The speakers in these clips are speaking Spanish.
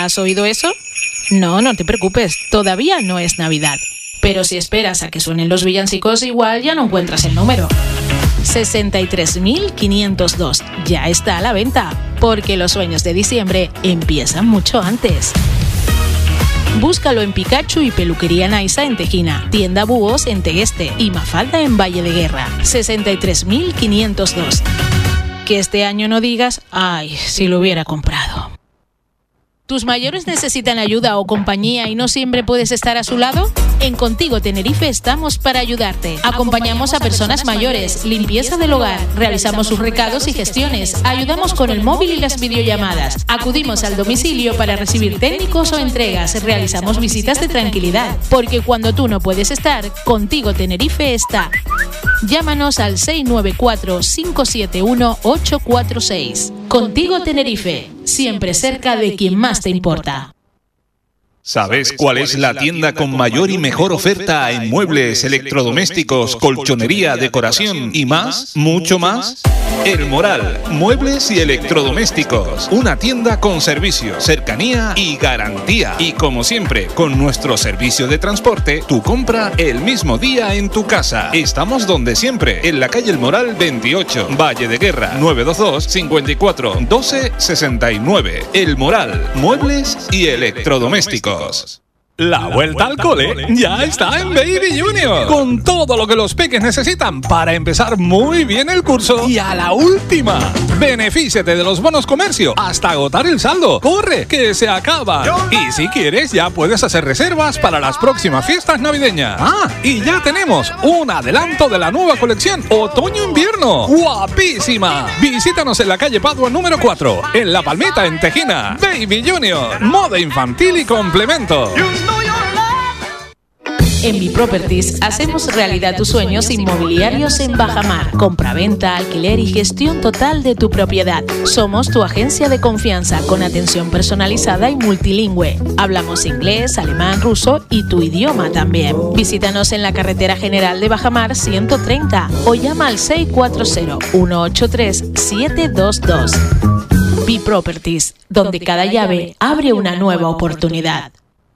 ¿Has oído eso? No, no te preocupes, todavía no es Navidad. Pero si esperas a que suenen los villancicos, igual ya no encuentras el número. 63.502 ya está a la venta, porque los sueños de diciembre empiezan mucho antes. Búscalo en Pikachu y Peluquería Naisa en Tejina, Tienda Búhos en Tegueste y Mafalda en Valle de Guerra. 63.502. Que este año no digas, ay, si lo hubiera comprado. ¿Tus mayores necesitan ayuda o compañía y no siempre puedes estar a su lado? En Contigo Tenerife estamos para ayudarte. Acompañamos a personas mayores, limpieza del hogar, realizamos sus recados y gestiones, ayudamos con el móvil y las videollamadas, acudimos al domicilio para recibir técnicos o entregas, realizamos visitas de tranquilidad, porque cuando tú no puedes estar, Contigo Tenerife está. Llámanos al 694-571-846. Contigo Tenerife, siempre cerca de quien más te importa. ¿Sabes cuál es la tienda con mayor y mejor oferta en muebles, electrodomésticos, colchonería, decoración y más? ¿Mucho más? El Moral, muebles y electrodomésticos. Una tienda con servicio, cercanía y garantía. Y como siempre, con nuestro servicio de transporte, tu compra el mismo día en tu casa. Estamos donde siempre, en la calle El Moral 28, Valle de Guerra, 922 54 12 69. El Moral, muebles y electrodomésticos. La vuelta al cole ya está en Baby Junior, con todo lo que los peques necesitan para empezar muy bien el curso y a la última. Benefíciate de los bonos comercio hasta agotar el saldo. ¡Corre, que se acaba! Y si quieres, ya puedes hacer reservas para las próximas fiestas navideñas. Ah, y ya tenemos un adelanto de la nueva colección Otoño-Invierno. ¡Guapísima! Visítanos en la calle Padua número 4, en La Palmita, en Tejina. Baby Junior, moda infantil y complemento. En Biproperties hacemos realidad tus sueños inmobiliarios en Bajamar. Compraventa, alquiler y gestión total de tu propiedad. Somos tu agencia de confianza con atención personalizada y multilingüe. Hablamos inglés, alemán, ruso y tu idioma también. Visítanos en la carretera general de Bajamar 130 o llama al 640-183-722. Biproperties, donde cada llave abre una nueva oportunidad.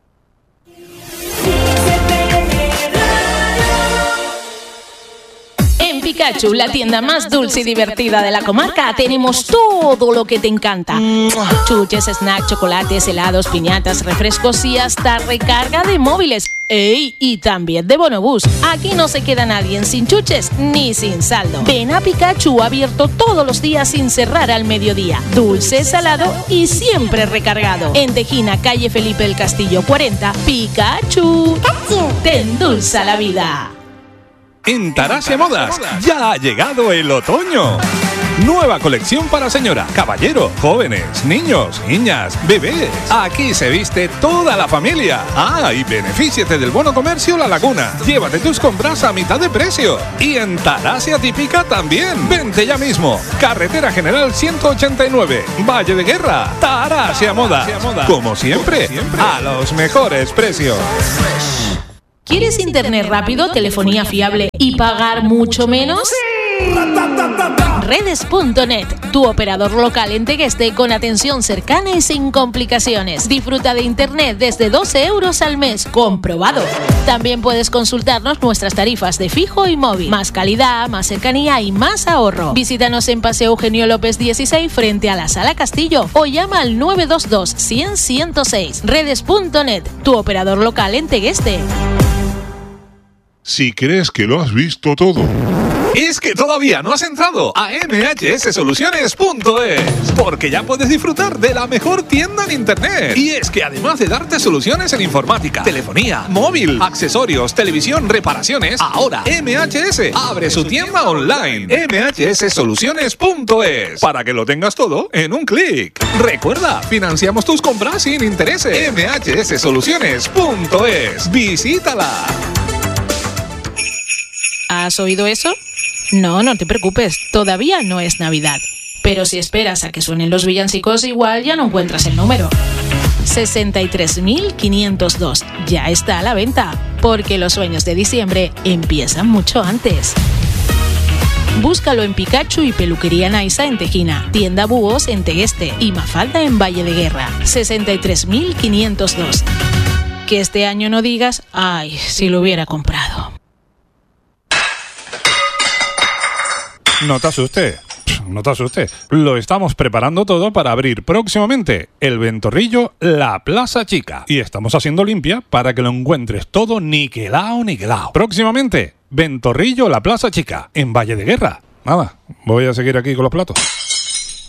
En Pikachu, la tienda más dulce y divertida de la comarca, tenemos todo lo que te encanta. Chuches, snacks, chocolates, helados, piñatas, refrescos y hasta recarga de móviles. ¡Ey! Y también de bonobús. Aquí no se queda nadie sin chuches ni sin saldo. Ven a Pikachu, abierto todos los días sin cerrar al mediodía. Dulce, salado y siempre recargado. En Tejina, calle Felipe el Castillo 40, Pikachu. Te endulza la vida. En Tarasia Modas ya ha llegado el otoño. Nueva colección para señora, caballero, jóvenes, niños, niñas, bebés. Aquí se viste toda la familia. Ah, y benefíciate del bono comercio La Laguna. Llévate tus compras a mitad de precio. Y en Tarasia Típica también. Vente ya mismo. Carretera General 189, Valle de Guerra. Tarasia Modas. Como siempre, a los mejores precios. ¿Quieres internet rápido, telefonía fiable y pagar mucho menos? Redes.net, tu operador local en Tegueste con atención cercana y sin complicaciones. Disfruta de internet desde 12 euros al mes, comprobado. También puedes consultarnos nuestras tarifas de fijo y móvil. Más calidad, más cercanía y más ahorro. Visítanos en Paseo Eugenio López 16 frente a la Sala Castillo o llama al 922 100 106. Redes.net, tu operador local en Tegueste. Si crees que lo has visto todo, es que todavía no has entrado a mhssoluciones.es, porque ya puedes disfrutar de la mejor tienda en internet. Y es que además de darte soluciones en informática, telefonía, móvil, accesorios, televisión, reparaciones, ahora MHS abre su tienda online, mhssoluciones.es, para que lo tengas todo en un clic. Recuerda, financiamos tus compras sin intereses. mhssoluciones.es, visítala. ¿Has oído eso? No, no te preocupes, todavía no es Navidad. Pero si esperas a que suenen los villancicos, igual ya no encuentras el número. 63.502 ya está a la venta, porque los sueños de diciembre empiezan mucho antes. Búscalo en Pikachu y Peluquería Naisa en Tejina, Tienda Búhos en Tegueste y Mafalda en Valle de Guerra. 63.502. Que este año no digas, ay, si lo hubiera comprado. No te asuste. No te asuste. Lo estamos preparando todo para abrir próximamente el Ventorrillo La Plaza Chica. Y estamos haciendo limpia para que lo encuentres todo niquelao. Próximamente, Ventorrillo La Plaza Chica, en Valle de Guerra. Nada, voy a seguir aquí con los platos.